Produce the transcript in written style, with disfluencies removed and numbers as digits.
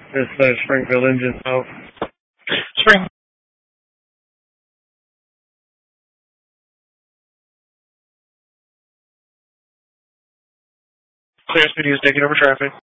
This Springfield engine out. Spring. Clear, Speedy is taking over traffic.